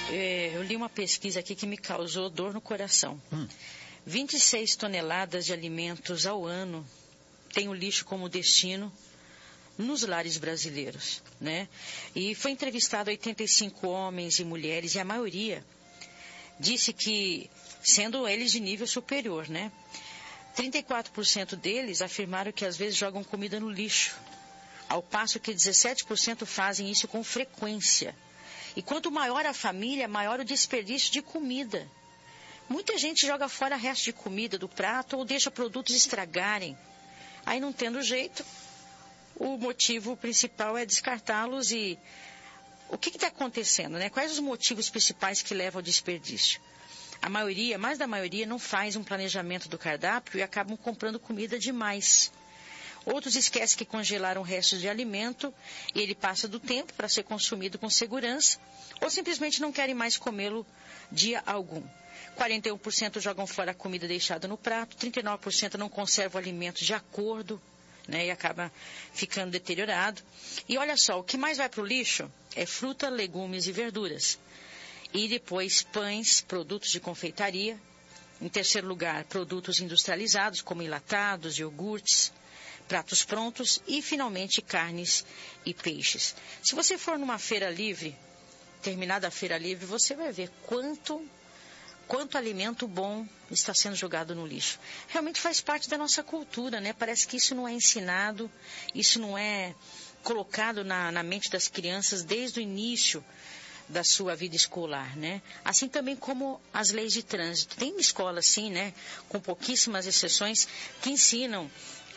Eu li uma pesquisa aqui que me causou dor no coração. 26 toneladas de alimentos ao ano tem o lixo como destino nos lares brasileiros, né? E foi entrevistado 85 homens e mulheres, e a maioria disse que, sendo eles de nível superior, né? 34% deles afirmaram que às vezes jogam comida no lixo, ao passo que 17% fazem isso com frequência. E quanto maior a família, maior o desperdício de comida. Muita gente joga fora resto de comida do prato ou deixa produtos estragarem. Aí, não tendo jeito, o motivo principal é descartá-los. E o que está acontecendo, né? Quais os motivos principais que levam ao desperdício? A maioria, mais da maioria, não faz um planejamento do cardápio e acabam comprando comida demais. Outros esquecem que congelaram restos de alimento e ele passa do tempo para ser consumido com segurança, ou simplesmente não querem mais comê-lo dia algum. 41% jogam fora a comida deixada no prato, 39% não conservam alimentos de acordo, né, e acaba ficando deteriorado. E olha só, o que mais vai para o lixo é fruta, legumes e verduras. E depois pães, produtos de confeitaria. Em terceiro lugar, produtos industrializados, como enlatados, iogurtes, pratos prontos e, finalmente, carnes e peixes. Se você for numa feira livre, terminada a feira livre, você vai ver quanto alimento bom está sendo jogado no lixo. Realmente faz parte da nossa cultura, né? Parece que isso não é ensinado, isso não é colocado na mente das crianças desde o início da sua vida escolar, né? Assim também como as leis de trânsito. Tem escolas, sim, né? Com pouquíssimas exceções, que ensinam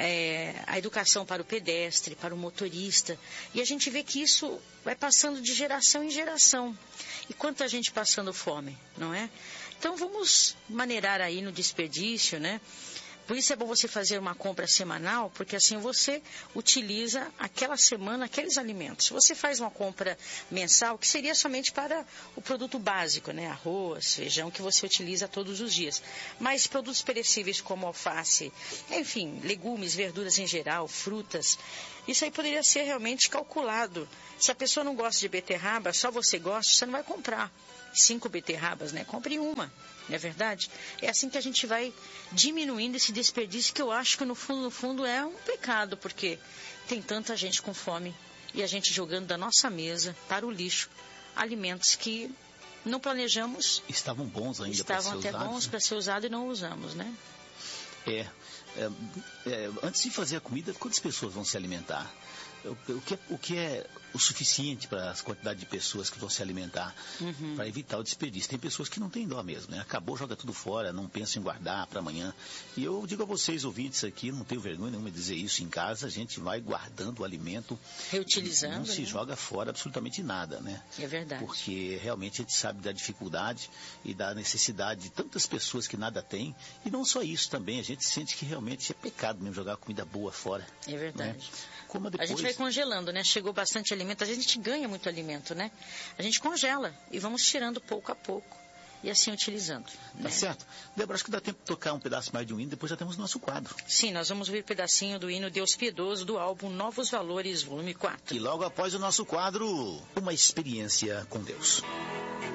a educação para o pedestre, para o motorista. E a gente vê que isso vai passando de geração em geração. E quanta gente passando fome, não é? Então vamos maneirar aí no desperdício, né? Por isso é bom você fazer uma compra semanal, porque assim você utiliza aquela semana aqueles alimentos. Se você faz uma compra mensal, que seria somente para o produto básico, né? Arroz, feijão, que você utiliza todos os dias. Mas produtos perecíveis como alface, enfim, legumes, verduras em geral, frutas, isso aí poderia ser realmente calculado. Se a pessoa não gosta de beterraba, só você gosta, você não vai comprar 5 beterrabas, né? Compre uma, não é verdade? É assim que a gente vai diminuindo esse desperdício, que eu acho que no fundo é um pecado, porque tem tanta gente com fome e a gente jogando da nossa mesa para o lixo alimentos que não planejamos. Estavam bons ainda para ser usados. Estavam até bons para ser usados e não usamos, né? Antes de fazer a comida, quantas pessoas vão se alimentar? O que é o suficiente para as quantidades de pessoas que vão se alimentar, para evitar o desperdício? Tem pessoas que não têm dó mesmo, né? Acabou, joga tudo fora, não pensa em guardar para amanhã. E eu digo a vocês, ouvintes aqui, não tenho vergonha nenhuma de dizer isso, em casa a gente vai guardando o alimento, reutilizando, não se joga fora absolutamente nada, né? É verdade. Porque realmente a gente sabe da dificuldade e da necessidade de tantas pessoas que nada têm, e não só isso também, a gente sente que realmente é pecado mesmo jogar comida boa fora. É verdade. Né? Como depois... A gente vai congelando, né? Chegou bastante alimento, a gente ganha muito alimento, né? A gente congela e vamos tirando pouco a pouco e assim utilizando. Tá certo. Débora, acho que dá tempo de tocar um pedaço mais de um hino, depois já temos o nosso quadro. Sim, nós vamos ouvir um pedacinho do hino Deus Piedoso, do álbum Novos Valores, volume 4. E logo após o nosso quadro, uma experiência com Deus.